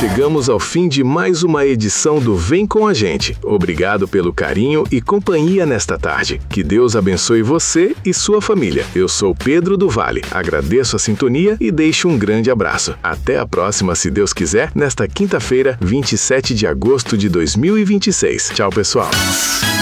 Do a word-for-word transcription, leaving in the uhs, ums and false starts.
chegamos ao fim de mais uma edição do Vem Com a Gente. Obrigado pelo carinho e companhia nesta tarde. Que Deus abençoe você e sua família. Eu sou Pedro do Vale, agradeço a sintonia e deixo um grande abraço. Até a próxima, se Deus quiser, nesta quinta-feira, vinte e sete de agosto de dois mil e vinte e seis. Tchau, pessoal.